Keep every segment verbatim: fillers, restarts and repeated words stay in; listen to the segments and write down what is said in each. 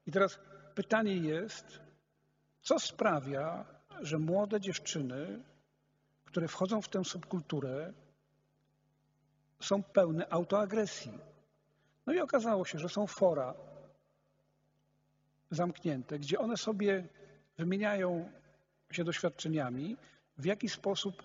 I teraz pytanie jest, co sprawia, że młode dziewczyny, które wchodzą w tę subkulturę, są pełne autoagresji. No i okazało się, że są fora zamknięte, gdzie one sobie wymieniają się doświadczeniami, w jaki sposób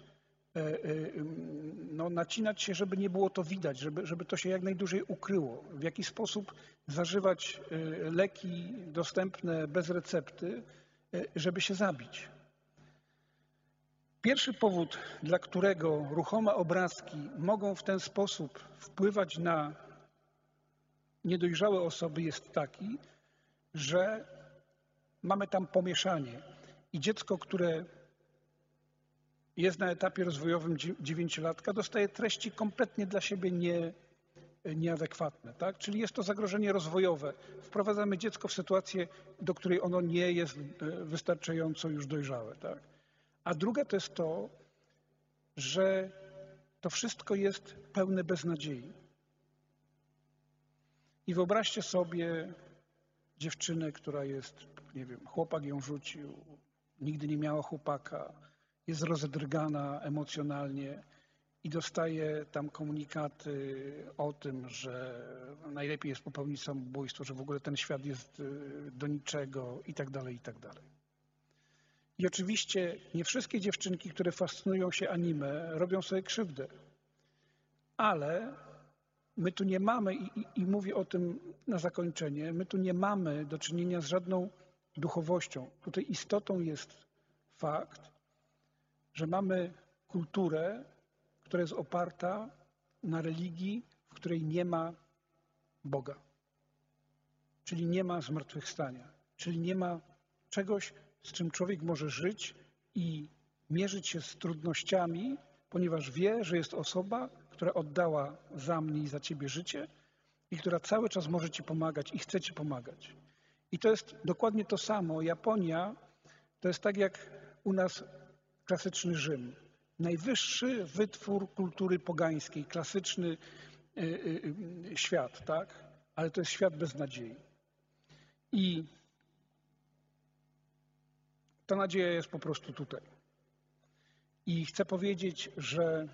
no, nacinać się, żeby nie było to widać, żeby, żeby to się jak najdłużej ukryło, w jaki sposób zażywać leki dostępne bez recepty, żeby się zabić. Pierwszy powód, dla którego ruchome obrazki mogą w ten sposób wpływać na niedojrzałe osoby, jest taki, że mamy tam pomieszanie i dziecko, które jest na etapie rozwojowym dziewięciolatka, dostaje treści kompletnie dla siebie nie, nieadekwatne. Tak? Czyli jest to zagrożenie rozwojowe. Wprowadzamy dziecko w sytuację, do której ono nie jest wystarczająco już dojrzałe. Tak? A druga to jest to, że to wszystko jest pełne beznadziei. I wyobraźcie sobie dziewczynę, która jest, nie wiem, chłopak ją rzucił, nigdy nie miała chłopaka, jest rozedrgana emocjonalnie i dostaje tam komunikaty o tym, że najlepiej jest popełnić samobójstwo, że w ogóle ten świat jest do niczego i tak dalej, i tak dalej. I oczywiście nie wszystkie dziewczynki, które fascynują się anime, robią sobie krzywdę, ale my tu nie mamy, i, i, i mówię o tym na zakończenie, my tu nie mamy do czynienia z żadną duchowością. Tutaj istotą jest fakt, że mamy kulturę, która jest oparta na religii, w której nie ma Boga. Czyli nie ma zmartwychwstania. Czyli nie ma czegoś, z czym człowiek może żyć i mierzyć się z trudnościami, ponieważ wie, że jest osoba, która oddała za mnie i za ciebie życie i która cały czas może ci pomagać i chce ci pomagać. I to jest dokładnie to samo. Japonia to jest tak jak u nas klasyczny Rzym. Najwyższy wytwór kultury pogańskiej, klasyczny yy, yy, świat, tak? Ale to jest świat bez nadziei. I ta nadzieja jest po prostu tutaj. I chcę powiedzieć, że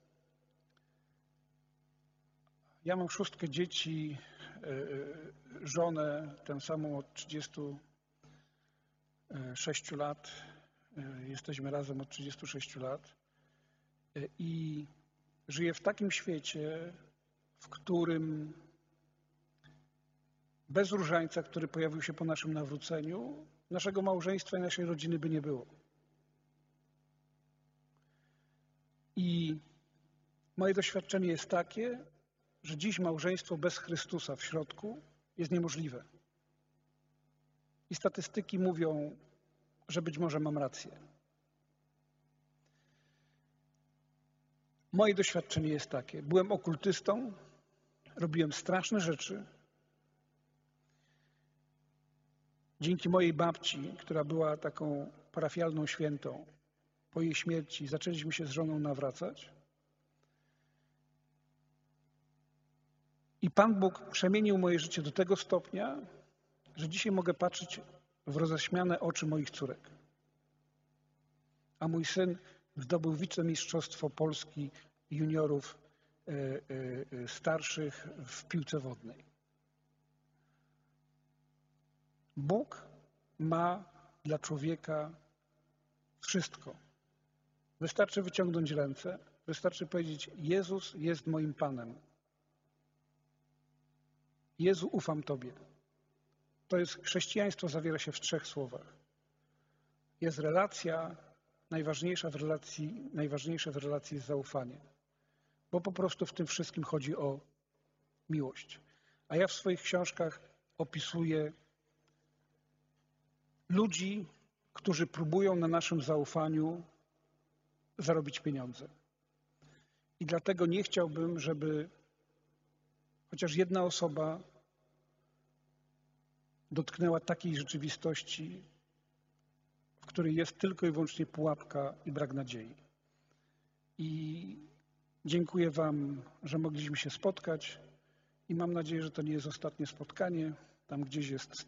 ja mam szóstkę dzieci, yy, żonę, tę samą od trzydziestu sześciu lat. Jesteśmy razem od trzydziestu sześciu lat i żyję w takim świecie, w którym bez różańca, który pojawił się po naszym nawróceniu, naszego małżeństwa i naszej rodziny by nie było. I moje doświadczenie jest takie, że dziś małżeństwo bez Chrystusa w środku jest niemożliwe. I statystyki mówią, że być może mam rację. Moje doświadczenie jest takie. Byłem okultystą, robiłem straszne rzeczy. Dzięki mojej babci, która była taką parafialną świętą, po jej śmierci zaczęliśmy się z żoną nawracać. I Pan Bóg przemienił moje życie do tego stopnia, że dzisiaj mogę patrzeć w roześmiane oczy moich córek. A mój syn zdobył wicemistrzostwo Polski juniorów y, y, y, starszych w piłce wodnej. Bóg ma dla człowieka wszystko. Wystarczy wyciągnąć ręce, wystarczy powiedzieć: Jezus jest moim Panem. Jezu, ufam Tobie. To jest chrześcijaństwo, zawiera się w trzech słowach. Jest relacja, najważniejsza w relacji, najważniejsze w relacji jest zaufanie. Bo po prostu w tym wszystkim chodzi o miłość. A ja w swoich książkach opisuję ludzi, którzy próbują na naszym zaufaniu zarobić pieniądze. I dlatego nie chciałbym, żeby chociaż jedna osoba dotknęła takiej rzeczywistości, w której jest tylko i wyłącznie pułapka i brak nadziei. I dziękuję Wam, że mogliśmy się spotkać i mam nadzieję, że to nie jest ostatnie spotkanie. Tam gdzieś jest